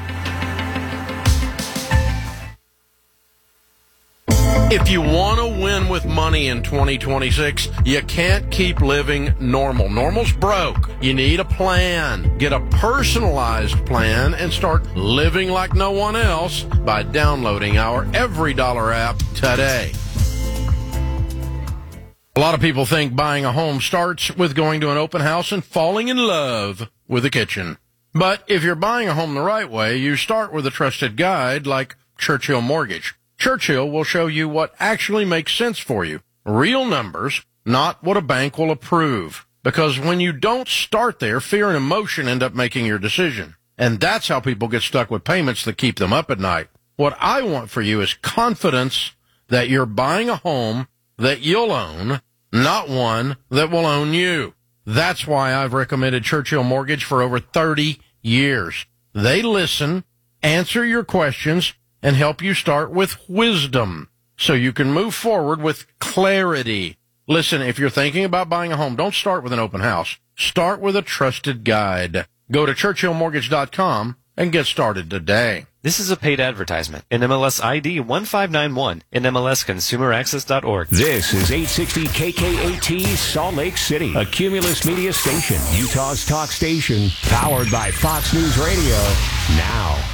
If you want to win with money in 2026, you can't keep living normal. Normal's broke. You need a plan. Get a personalized plan and start living like no one else by downloading our Every Dollar app today. A lot of people think buying a home starts with going to an open house and falling in love with a kitchen. But if you're buying a home the right way, you start with a trusted guide like Churchill Mortgage. Churchill will show you what actually makes sense for you. Real numbers, not what a bank will approve. Because when you don't start there, fear and emotion end up making your decision. And that's how people get stuck with payments that keep them up at night. What I want for you is confidence that you're buying a home that you'll own, not one that will own you. That's why I've recommended Churchill Mortgage for over 30 years. They listen, answer your questions, and help you start with wisdom so you can move forward with clarity. Listen, if you're thinking about buying a home, don't start with an open house. Start with a trusted guide. Go to ChurchillMortgage.com and get started today. This is a paid advertisement. NMLS ID 1591. NMLSConsumerAccess.org. This is 860 KKAT Salt Lake City, a Cumulus Media station, Utah's talk station, powered by Fox News Radio. Now.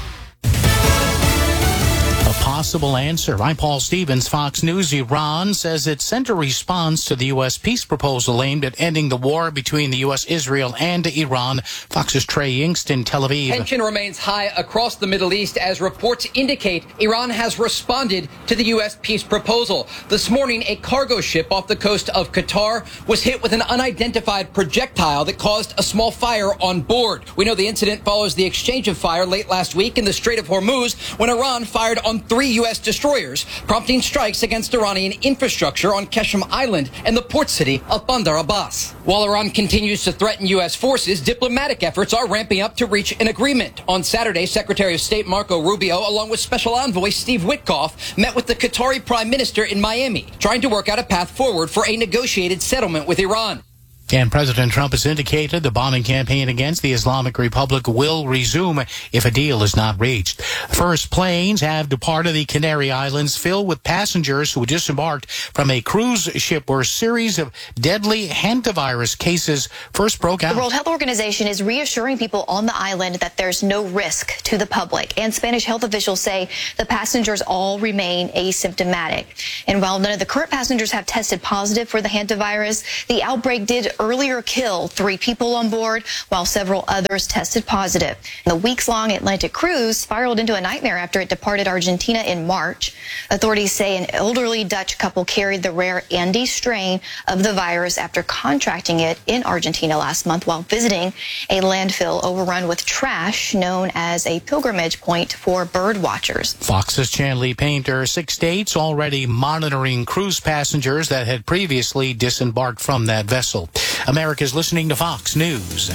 Possible answer. I'm Paul Stevens, Fox News. Iran says it sent a response to the U.S. peace proposal aimed at ending the war between the U.S., Israel, and Iran. Fox's Trey Yingst in Tel Aviv. Tension remains high across the Middle East as reports indicate Iran has responded to the U.S. peace proposal. This morning, a cargo ship off the coast of Qatar was hit with an unidentified projectile that caused a small fire on board. We know the incident follows the exchange of fire late last week in the Strait of Hormuz when Iran fired on 3 U.S. destroyers, prompting strikes against Iranian infrastructure on Qeshm Island and the port city of Bandar Abbas. While Iran continues to threaten U.S. forces, diplomatic efforts are ramping up to reach an agreement. On Saturday, Secretary of State Marco Rubio, along with Special Envoy Steve Witkoff, met with the Qatari Prime Minister in Miami, trying to work out a path forward for a negotiated settlement with Iran. And President Trump has indicated the bombing campaign against the Islamic Republic will resume if a deal is not reached. First planes have departed the Canary Islands filled with passengers who disembarked from a cruise ship where a series of deadly hantavirus cases first broke out. The World Health Organization is reassuring people on the island that there's no risk to the public. And Spanish health officials say the passengers all remain asymptomatic. And while none of the current passengers have tested positive for the hantavirus, the outbreak did earlier kill 3 people on board, while several others tested positive. The weeks-long Atlantic cruise spiraled into a nightmare after it departed Argentina in March. Authorities say an elderly Dutch couple carried the rare Andes strain of the virus after contracting it in Argentina last month while visiting a landfill overrun with trash known as a pilgrimage point for bird watchers. Fox's Chanley Painter, 6 states already monitoring cruise passengers that had previously disembarked from that vessel. America's listening to Fox News.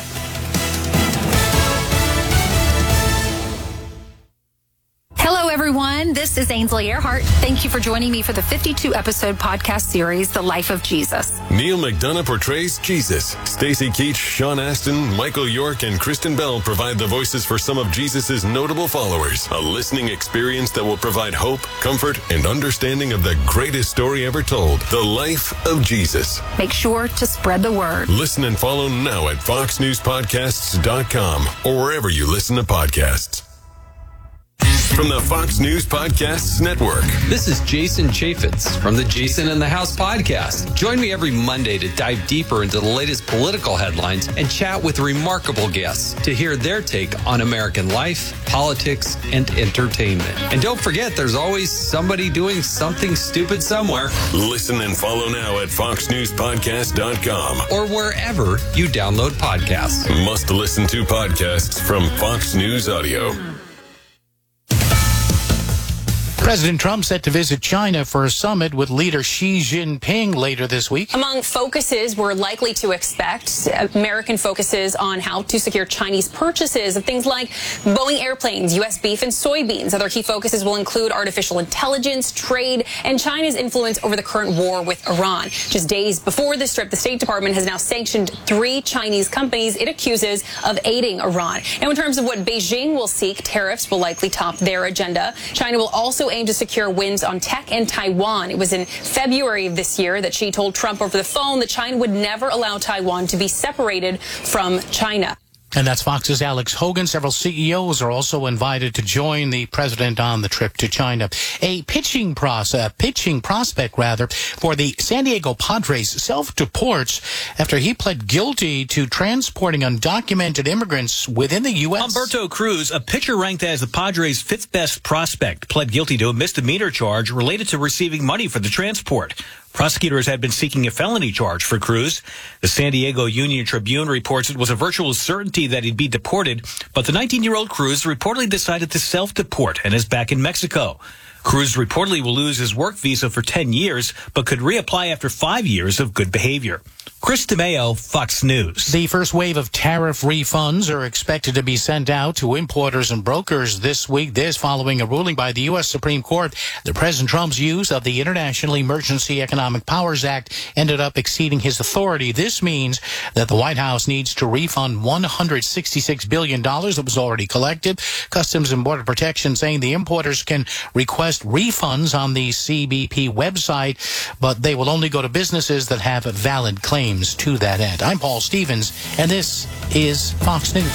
Hello, everyone. This is Ainsley Earhart. Thank you for joining me for the 52-episode podcast series, The Life of Jesus. Neil McDonough portrays Jesus. Stacey Keach, Sean Astin, Michael York, and Kristen Bell provide the voices for some of Jesus' notable followers. A listening experience that will provide hope, comfort, and understanding of the greatest story ever told, The Life of Jesus. Make sure to spread the word. Listen and follow now at foxnewspodcasts.com or wherever you listen to podcasts. From the Fox News Podcasts Network. This is Jason Chaffetz from the Jason in the House podcast. Join me every Monday to dive deeper into the latest political headlines and chat with remarkable guests to hear their take on American life, politics, and entertainment. And don't forget, there's always somebody doing something stupid somewhere. Listen and follow now at foxnewspodcast.com or wherever you download podcasts. Must listen to podcasts from Fox News Audio. President Trump set to visit China for a summit with leader Xi Jinping later this week. Among focuses we're likely to expect, American focuses on how to secure Chinese purchases of things like Boeing airplanes, U.S. beef, and soybeans. Other key focuses will include artificial intelligence, trade, and China's influence over the current war with Iran. Just days before this trip, the State Department has now sanctioned 3 Chinese companies it accuses of aiding Iran. Now, in terms of what Beijing will seek, tariffs will likely top their agenda. China will also aim to secure wins on tech and Taiwan. It was in February of this year that Xi told Trump over the phone that China would never allow Taiwan to be separated from China. And that's Fox's Alex Hogan. Several CEOs are also invited to join the president on the trip to China. A pitching prospect for the San Diego Padres self-deports after he pled guilty to transporting undocumented immigrants within the U.S. Humberto Cruz, a pitcher ranked as the Padres' 5th best prospect, pled guilty to a misdemeanor charge related to receiving money for the transport. Prosecutors had been seeking a felony charge for Cruz. The San Diego Union Tribune reports it was a virtual certainty that he'd be deported, but the 19-year-old Cruz reportedly decided to self-deport and is back in Mexico. Cruz reportedly will lose his work visa for 10 years, but could reapply after 5 years of good behavior. Chris DeMeo, Fox News. The first wave of tariff refunds are expected to be sent out to importers and brokers this week. This following a ruling by the U.S. Supreme Court that President Trump's use of the International Emergency Economic Powers Act ended up exceeding his authority. This means that the White House needs to refund $166 billion that was already collected. Customs and Border Protection saying the importers can request refunds on the CBP website, but they will only go to businesses that have valid claims to that end. I'm Paul Stevens, and this is Fox News.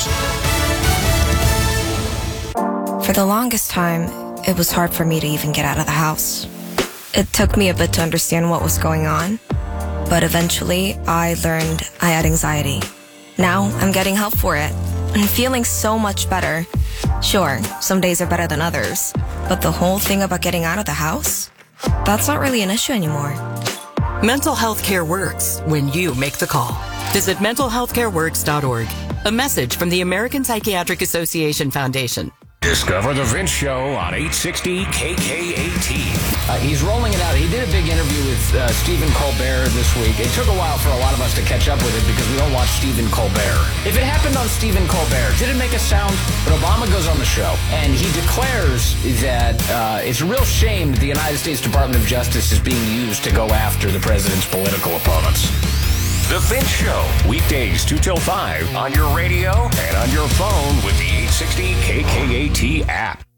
For the longest time, it was hard for me to even get out of the house. It took me a bit to understand what was going on, but eventually I learned I had anxiety. Now I'm getting help for it and feeling so much better. Sure, some days are better than others, but the whole thing about getting out of the house, that's not really an issue anymore. Mental health care works when you make the call. Visit mentalhealthcareworks.org. A message from the American Psychiatric Association Foundation. Discover the Vince Show on 860 KKAT. He's rolling it out. He did a big interview with Stephen Colbert this week. It took a while for a lot of us to catch up with it because we don't watch Stephen Colbert. If it happened on Stephen Colbert, did it make a sound? But Obama goes on the show, and he declares that it's a real shame that the United States Department of Justice is being used to go after the president's political opponents. The Vince Show. Weekdays 2 till 5 on your radio and on your phone with the 860 KKAT app.